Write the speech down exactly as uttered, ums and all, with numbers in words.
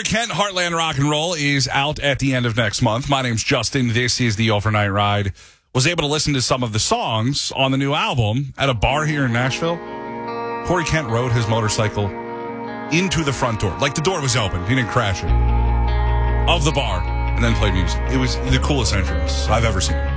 Corey Kent, Heartland Rock and Roll, is out at the end of next month. My name's Justin. This is the Overnight Ride. Was able to listen to some of the songs on the new album at a bar here in Nashville. Corey Kent rode his motorcycle into the front door. Like the door was open. He didn't crash it. Of the bar. And then played music. It was the coolest entrance I've ever seen.